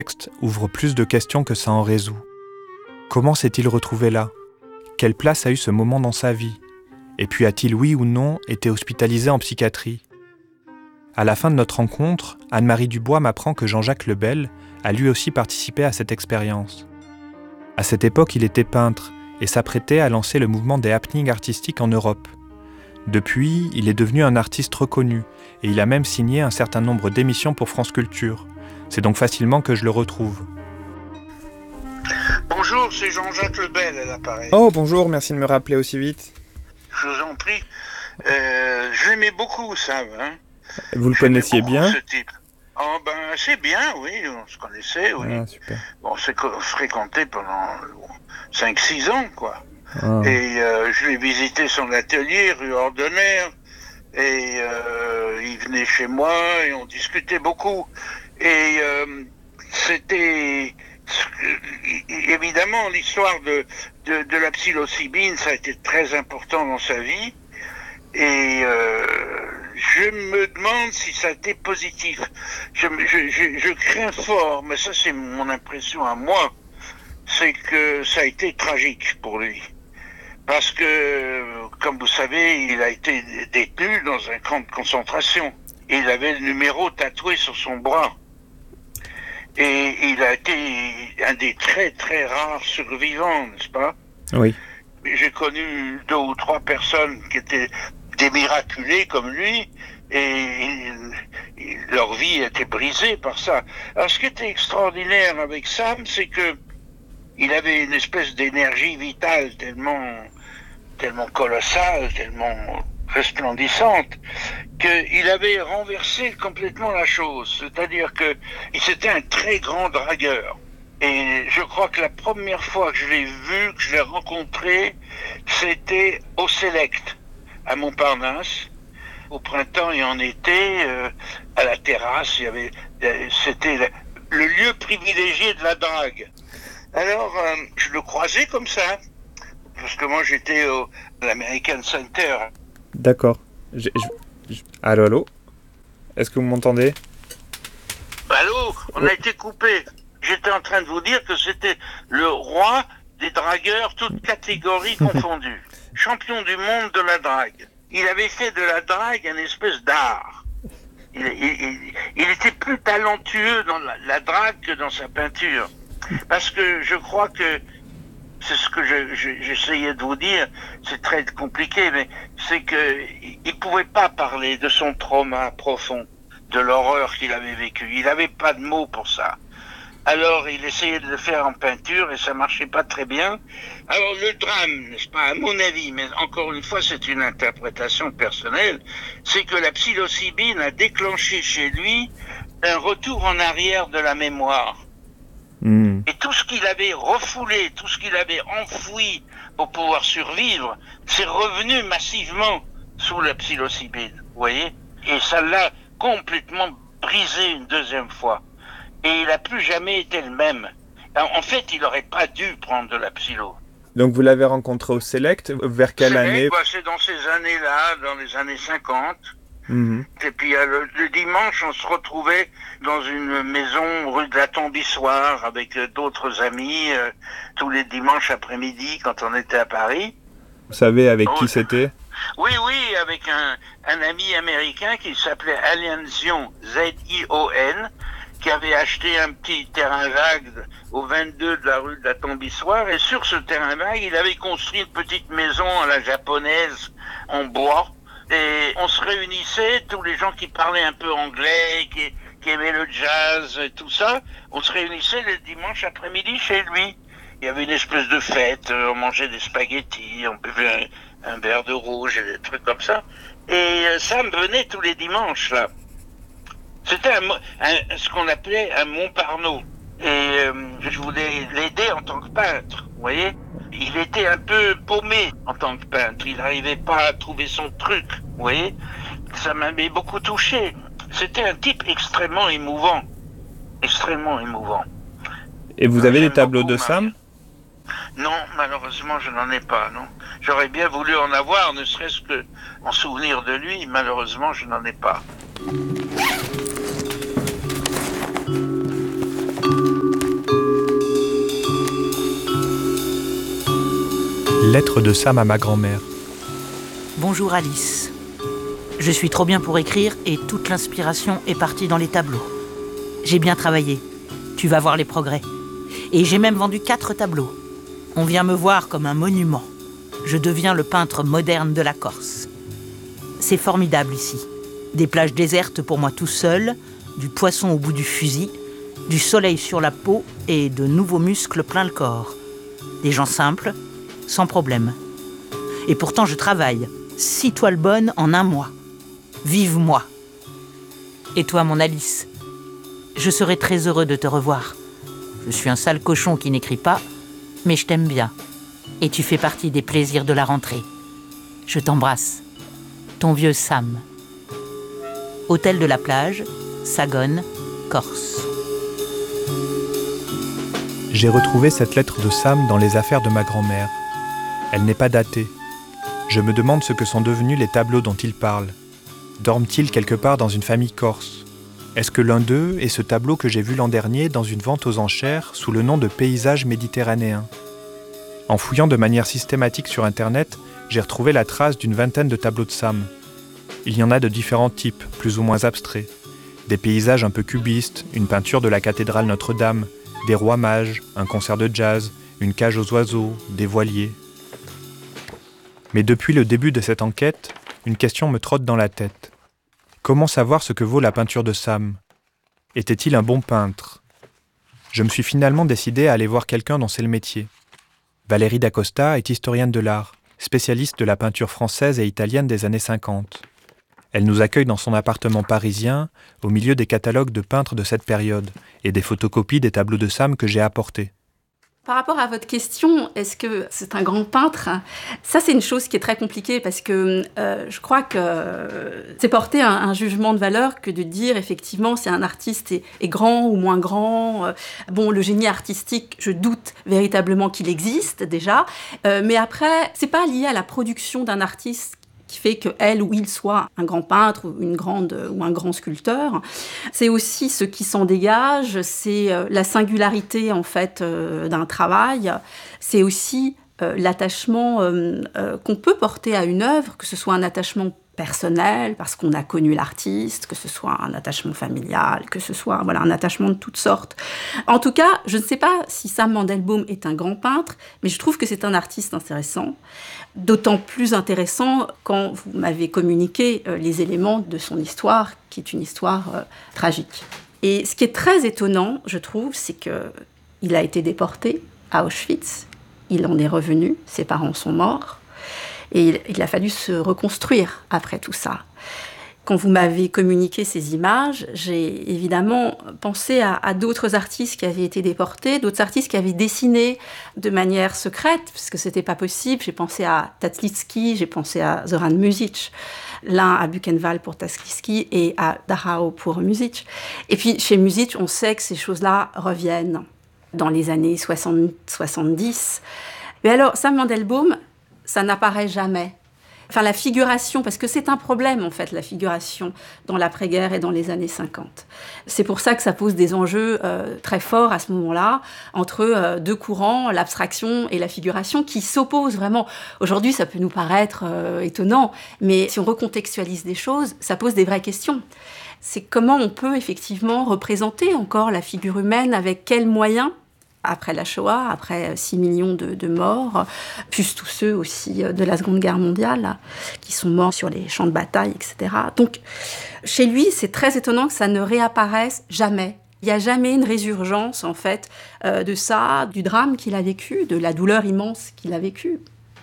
texte ouvre plus de questions que ça en résout. Comment s'est-il retrouvé là ? Quelle place a eu ce moment dans sa vie ? Et puis a-t-il, oui ou non, été hospitalisé en psychiatrie ? À la fin de notre rencontre, Anne-Marie Dubois m'apprend que Jean-Jacques Lebel a lui aussi participé à cette expérience. À cette époque, il était peintre et s'apprêtait à lancer le mouvement des happenings artistiques en Europe. Depuis, il est devenu un artiste reconnu et il a même signé un certain nombre d'émissions pour France Culture. C'est donc facilement que je le retrouve. Bonjour, c'est Jean-Jacques Lebel à l'appareil. Oh, bonjour, merci de me rappeler aussi vite. Je vous en prie. Je l'aimais beaucoup, Sam. Hein. Vous le connaissiez bien ? Ce type. Oh, ben, assez bien, oui, on se connaissait, oui. Ah, super. Bon, on s'est fréquenté pendant 5-6 ans, quoi. Ah. Et je l'ai visité son atelier, rue Ordonner, et il venait chez moi et on discutait beaucoup. Et c'était... Évidemment, l'histoire de la psilocybine, ça a été très important dans sa vie. Et je me demande si ça a été positif. Je crains fort, mais ça c'est mon impression à moi, c'est que ça a été tragique pour lui. Parce que, comme vous savez, il a été détenu dans un camp de concentration. Il avait le numéro tatoué sur son bras. Et il a été un des très très rares survivants, n'est-ce pas ? Oui. J'ai connu 2 ou 3 personnes qui étaient des miraculés comme lui, et leur vie était brisée par ça. Alors ce qui était extraordinaire avec Sam, c'est que il avait une espèce d'énergie vitale tellement colossale, tellement resplendissante, qu'il avait renversé complètement la chose. C'est-à-dire que c'était un très grand dragueur. Et je crois que la première fois que je l'ai vu, que je l'ai rencontré, c'était au Select, à Montparnasse, au printemps et en été, à la terrasse. C'était le lieu privilégié de la drague. Alors, je le croisais comme ça, parce que moi j'étais à l'American Center. D'accord. Allô, allô ? Est-ce que vous m'entendez ? Allô ? On a été coupé. J'étais en train de vous dire que c'était le roi des dragueurs, toutes catégories confondues. Champion du monde de la drague. Il avait fait de la drague une espèce d'art. Il était plus talentueux dans la drague que dans sa peinture. Parce que je crois que, c'est ce que j'essayais de vous dire, c'est très compliqué, mais c'est qu'il pouvait pas parler de son trauma profond, de l'horreur qu'il avait vécue. Il n'avait pas de mots pour ça. Alors, il essayait de le faire en peinture et ça marchait pas très bien. Alors, le drame, n'est-ce pas, à mon avis, mais encore une fois, c'est une interprétation personnelle, c'est que la psilocybine a déclenché chez lui un retour en arrière de la mémoire. Et tout ce qu'il avait refoulé, tout ce qu'il avait enfoui pour pouvoir survivre, c'est revenu massivement sous la psilocybine, vous voyez ? Et ça l'a complètement brisé une deuxième fois. Et il n'a plus jamais été le même. En fait, il n'aurait pas dû prendre de la psylo. Donc vous l'avez rencontré au Select, vers quelle année ? C'est dans ces années-là, dans les années 50. Et puis le dimanche, on se retrouvait dans une maison rue de la Tombissoire avec d'autres amis, tous les dimanches après-midi quand on était à Paris. Vous savez avec qui c'était ? Oui, avec un ami américain qui s'appelait Alain Zion, Z-I-O-N, qui avait acheté un petit terrain vague au 22 de la rue de la Tombissoire. Et sur ce terrain vague, il avait construit une petite maison à la japonaise en bois. Et on se réunissait, tous les gens qui parlaient un peu anglais, qui aimaient le jazz et tout ça, on se réunissait le dimanche après-midi chez lui. Il y avait une espèce de fête, on mangeait des spaghettis, on buvait un verre de rouge et des trucs comme ça. Et Sam venait tous les dimanches, là. C'était ce qu'on appelait un Montparnasse. Et je voulais l'aider en tant que peintre, vous voyez ? Il était un peu paumé en tant que peintre. Il n'arrivait pas à trouver son truc, vous voyez ? Ça m'avait beaucoup touché. C'était un type extrêmement émouvant. Extrêmement émouvant. Et vous avez des tableaux de Sam ? Non, malheureusement, je n'en ai pas, non. J'aurais bien voulu en avoir, ne serait-ce que en souvenir de lui. Malheureusement, je n'en ai pas. Lettre de Sam à ma grand-mère. Bonjour Alice. Je suis trop bien pour écrire et toute l'inspiration est partie dans les tableaux. J'ai bien travaillé. Tu vas voir les progrès. Et j'ai même vendu 4 tableaux. On vient me voir comme un monument. Je deviens le peintre moderne de la Corse. C'est formidable ici. Des plages désertes pour moi tout seul, du poisson au bout du fusil, du soleil sur la peau et de nouveaux muscles plein le corps. Des gens simples, sans problème. Et pourtant je travaille. 6 toiles bonnes en 1 mois. Vive moi. Et toi, mon Alice, je serai très heureux de te revoir. Je suis un sale cochon qui n'écrit pas, mais je t'aime bien. Et tu fais partie des plaisirs de la rentrée. Je t'embrasse. Ton vieux Sam. Hôtel de la Plage, Sagone, Corse. J'ai retrouvé cette lettre de Sam dans les affaires de ma grand-mère. Elle n'est pas datée. Je me demande ce que sont devenus les tableaux dont il parle. Dorment-ils quelque part dans une famille corse ? Est-ce que l'un d'eux est ce tableau que j'ai vu l'an dernier dans une vente aux enchères sous le nom de Paysage méditerranéen ? En fouillant de manière systématique sur Internet, j'ai retrouvé la trace d'une vingtaine de tableaux de Sam. Il y en a de différents types, plus ou moins abstraits. Des paysages un peu cubistes, une peinture de la cathédrale Notre-Dame, des rois mages, un concert de jazz, une cage aux oiseaux, des voiliers. Mais depuis le début de cette enquête, une question me trotte dans la tête. Comment savoir ce que vaut la peinture de Sam ? Était-il un bon peintre ? Je me suis finalement décidé à aller voir quelqu'un dont c'est le métier. Valérie Dacosta est historienne de l'art, spécialiste de la peinture française et italienne des années 50. Elle nous accueille dans son appartement parisien, au milieu des catalogues de peintres de cette période et des photocopies des tableaux de Sam que j'ai apportés. Par rapport à votre question, est-ce que c'est un grand peintre ? Ça, c'est une chose qui est très compliquée parce que je crois que c'est porter un jugement de valeur que de dire effectivement si un artiste est grand ou moins grand. Bon, le génie artistique, je doute véritablement qu'il existe déjà, mais après, c'est pas lié à la production d'un artiste qui fait qu'elle ou il soit un grand peintre ou une grande ou un grand sculpteur. C'est aussi ce qui s'en dégage, c'est la singularité en fait d'un travail, c'est aussi l'attachement qu'on peut porter à une œuvre, que ce soit un attachement personnel, parce qu'on a connu l'artiste, que ce soit un attachement familial, que ce soit un attachement de toutes sortes. En tout cas, je ne sais pas si Sam Mandelbaum est un grand peintre, mais je trouve que c'est un artiste intéressant, d'autant plus intéressant quand vous m'avez communiqué les éléments de son histoire, qui est une histoire tragique. Et ce qui est très étonnant, je trouve, c'est qu'il a été déporté à Auschwitz, il en est revenu, ses parents sont morts, et il a fallu se reconstruire après tout ça. Quand vous m'avez communiqué ces images, j'ai évidemment pensé à d'autres artistes qui avaient été déportés, d'autres artistes qui avaient dessiné de manière secrète, parce que c'était pas possible. J'ai pensé à Tatlitsky, j'ai pensé à Zoran Muzic, l'un à Buchenwald pour Tatlitsky et à Dachau pour Muzic. Et puis chez Muzic, on sait que ces choses-là reviennent dans les années 60-70. Mais alors, Sam Mandelbaum, ça n'apparaît jamais. Enfin, la figuration, parce que c'est un problème, en fait, la figuration dans l'après-guerre et dans les années 50. C'est pour ça que ça pose des enjeux très forts à ce moment-là, entre deux courants, l'abstraction et la figuration, qui s'opposent vraiment. Aujourd'hui, ça peut nous paraître étonnant, mais si on recontextualise des choses, ça pose des vraies questions. C'est comment on peut effectivement représenter encore la figure humaine, avec quels moyens, après la Shoah, après 6 millions de morts, plus tous ceux aussi de la Seconde Guerre mondiale, qui sont morts sur les champs de bataille, etc. Donc, chez lui, c'est très étonnant que ça ne réapparaisse jamais. Il n'y a jamais une résurgence, en fait, de ça, du drame qu'il a vécu, de la douleur immense qu'il a vécue.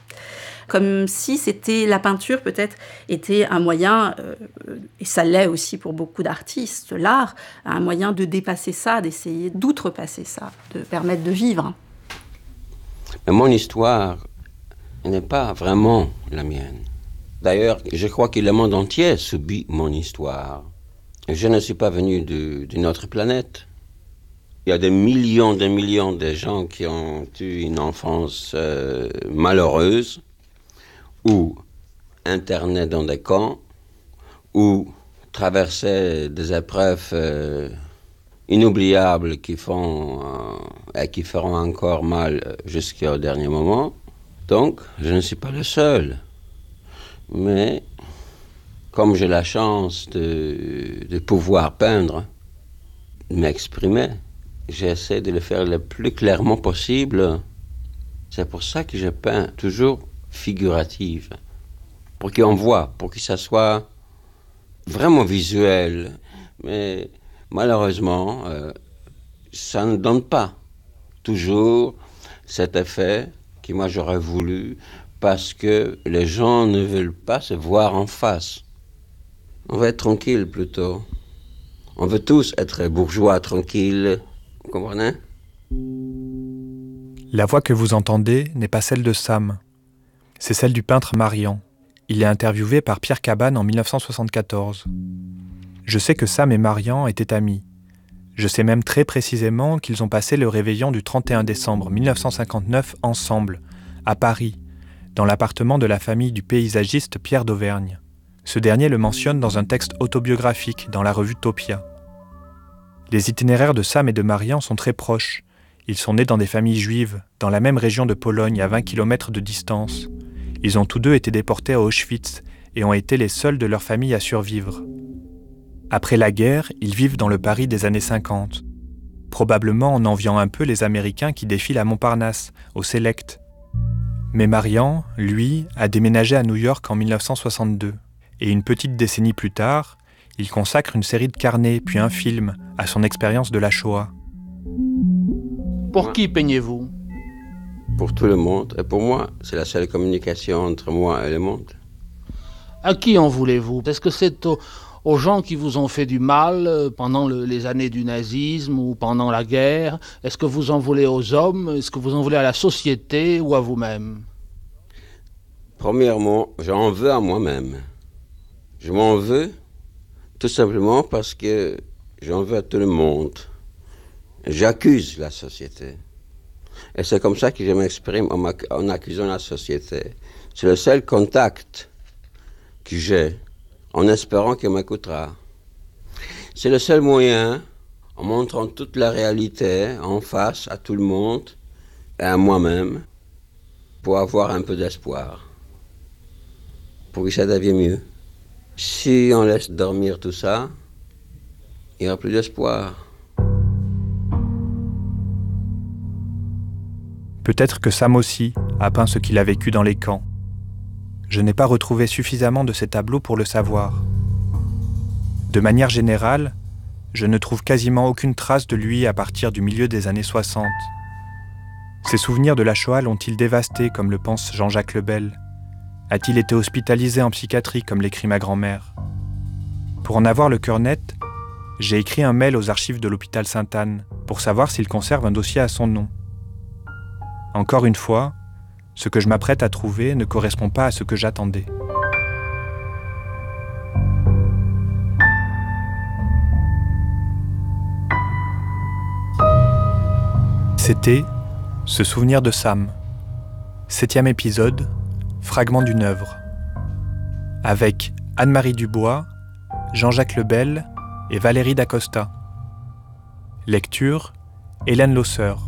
Comme si c'était la peinture, peut-être, était un moyen, et ça l'est aussi pour beaucoup d'artistes, l'art, un moyen de dépasser ça, d'essayer d'outrepasser ça, de permettre de vivre. Mais mon histoire n'est pas vraiment la mienne. D'ailleurs, je crois que le monde entier subit mon histoire. Je ne suis pas venu d'une autre planète. Il y a des millions de gens qui ont eu une enfance malheureuse, ou internés dans des camps, ou traverser des épreuves inoubliables qui font et qui feront encore mal jusqu'au dernier moment. Donc, je ne suis pas le seul. Mais, comme j'ai la chance de pouvoir peindre, m'exprimer, j'essaie de le faire le plus clairement possible. C'est pour ça que je peins toujours figurative. Pour qu'on voit, pour que ça soit vraiment visuel. Mais malheureusement, ça ne donne pas toujours cet effet que moi j'aurais voulu, parce que les gens ne veulent pas se voir en face. On veut être tranquille plutôt. On veut tous être bourgeois tranquilles, vous comprenez? La voix que vous entendez n'est pas celle de Sam. C'est celle du peintre Marian. Il est interviewé par Pierre Cabane en 1974. Je sais que Sam et Marian étaient amis. Je sais même très précisément qu'ils ont passé le réveillon du 31 décembre 1959 ensemble, à Paris, dans l'appartement de la famille du paysagiste Pierre d'Auvergne. Ce dernier le mentionne dans un texte autobiographique dans la revue Topia. Les itinéraires de Sam et de Marian sont très proches. Ils sont nés dans des familles juives, dans la même région de Pologne, à 20 km de distance. Ils ont tous deux été déportés à Auschwitz et ont été les seuls de leur famille à survivre. Après la guerre, ils vivent dans le Paris des années 50, probablement en enviant un peu les Américains qui défilent à Montparnasse, au Select. Mais Marian, lui, a déménagé à New York en 1962, et une petite décennie plus tard, il consacre une série de carnets puis un film à son expérience de la Shoah. Pour qui peignez-vous ? Pour tout le monde. Et pour moi, c'est la seule communication entre moi et le monde. À qui en voulez-vous ? Est-ce que c'est aux gens qui vous ont fait du mal pendant les années du nazisme ou pendant la guerre ? Est-ce que vous en voulez aux hommes ? Est-ce que vous en voulez à la société ou à vous-même ? Premièrement, j'en veux à moi-même. Je m'en veux tout simplement parce que j'en veux à tout le monde. J'accuse la société. Et c'est comme ça que je m'exprime en accusant la société. C'est le seul contact que j'ai, en espérant qu'elle m'écoutera. C'est le seul moyen, en montrant toute la réalité en face à tout le monde et à moi-même, pour avoir un peu d'espoir, pour que ça devienne mieux. Si on laisse dormir tout ça, il n'y aura plus d'espoir. Peut-être que Sam aussi a peint ce qu'il a vécu dans les camps. Je n'ai pas retrouvé suffisamment de ces tableaux pour le savoir. De manière générale, je ne trouve quasiment aucune trace de lui à partir du milieu des années 60. Ses souvenirs de la Shoah l'ont-ils dévasté, comme le pense Jean-Jacques Lebel ? A-t-il été hospitalisé en psychiatrie, comme l'écrit ma grand-mère ? Pour en avoir le cœur net, j'ai écrit un mail aux archives de l'hôpital Sainte-Anne pour savoir s'ils conservent un dossier à son nom. Encore une fois, ce que je m'apprête à trouver ne correspond pas à ce que j'attendais. C'était Ce souvenir de Sam. 7e épisode, fragment d'une œuvre. Avec Anne-Marie Dubois, Jean-Jacques Lebel et Valérie Dacosta. Lecture, Hélène Losseur.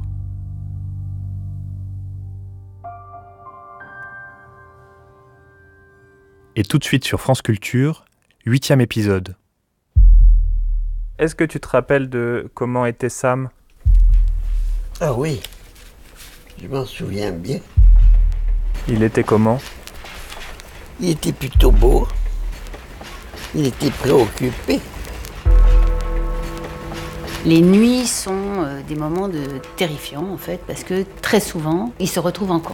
Et tout de suite sur France Culture, 8e épisode. Est-ce que tu te rappelles de comment était Sam ? Ah oui, je m'en souviens bien. Il était comment ? Il était plutôt beau. Il était préoccupé. Les nuits sont des moments terrifiants en fait, parce que très souvent, ils se retrouvent en camp.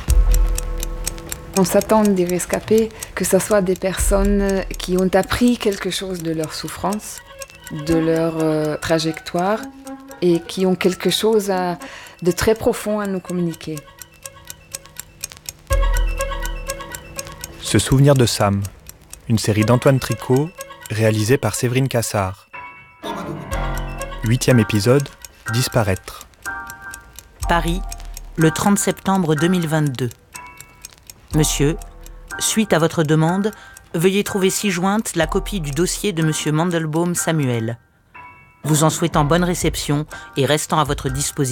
On s'attend des rescapés que ce soit des personnes qui ont appris quelque chose de leur souffrance, de leur trajectoire, et qui ont quelque chose de très profond à nous communiquer. Ce souvenir de Sam, une série d'Antoine Tricot, réalisée par Séverine Cassard. 8e épisode, Disparaître. Paris, le 30 septembre 2022. Monsieur, suite à votre demande, veuillez trouver ci-jointe la copie du dossier de Monsieur Mandelbaum Samuel. Vous en souhaitant bonne réception et restant à votre disposition.